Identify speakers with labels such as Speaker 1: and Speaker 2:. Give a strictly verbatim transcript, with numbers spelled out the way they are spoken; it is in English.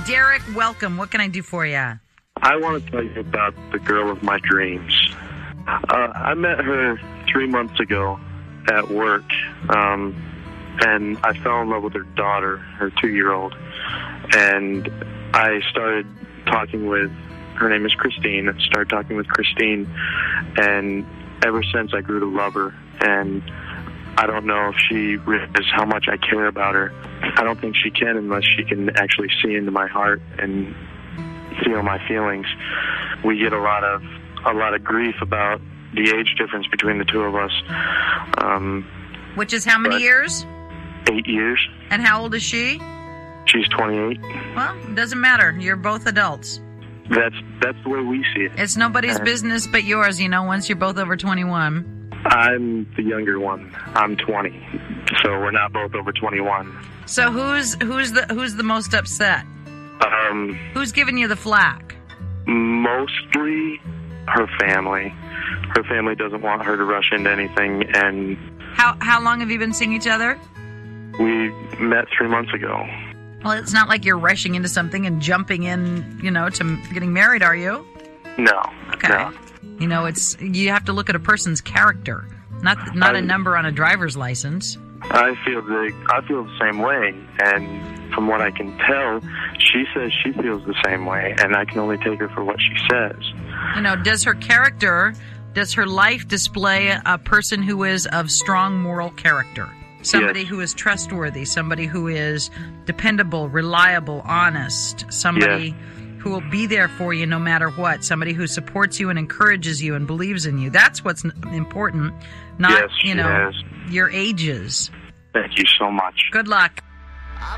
Speaker 1: Derek, welcome. What can I do for you?
Speaker 2: I want to tell you about the girl of my dreams. Uh, I met her three months ago at work, um, and I fell in love with her daughter, her two-year-old. And I started talking with, her name is Christine, I started talking with Christine, and ever since I grew to love her. And I don't know if she realizes how much I care about her. I don't think she can unless she can actually see into my heart and feel my feelings. We get a lot of a lot of grief about the age difference between the two of us. Um,
Speaker 1: Which is how many years?
Speaker 2: Eight years.
Speaker 1: And how old is she?
Speaker 2: She's twenty-eight.
Speaker 1: Well, it doesn't matter. You're both adults.
Speaker 2: That's that's the way we see it.
Speaker 1: It's nobody's
Speaker 2: Uh,
Speaker 1: business but yours, you know, once you're both over twenty-one.
Speaker 2: I'm the younger one. I'm twenty, so we're not both over twenty-one.
Speaker 1: So who's who's the who's the most upset?
Speaker 2: Um,
Speaker 1: Who's giving you the flack?
Speaker 2: mostly her family. Her family doesn't want her to rush into anything, and
Speaker 1: How how long have you been seeing each other?
Speaker 2: we met three months ago.
Speaker 1: Well, it's not like you're rushing into something and jumping in, you know, to getting married, are you?
Speaker 2: No.
Speaker 1: Okay.
Speaker 2: No.
Speaker 1: You know, it's you have to look at a person's character, not not a
Speaker 2: I-
Speaker 1: number on a driver's license.
Speaker 2: I feel the I feel the same way, and from what I can tell, she says she feels the same way, and I can only take her for what she says.
Speaker 1: You know, does her character, does her life display a person who is of strong moral character? Somebody
Speaker 2: Yes.
Speaker 1: who is trustworthy, somebody who is dependable, reliable, honest, somebody who will be there for you no matter what, somebody who supports you and encourages you and believes in you. That's what's n- important, not,
Speaker 2: Yes,
Speaker 1: you
Speaker 2: she
Speaker 1: know,
Speaker 2: has.
Speaker 1: your ages.
Speaker 2: Thank you so much.
Speaker 1: Good luck.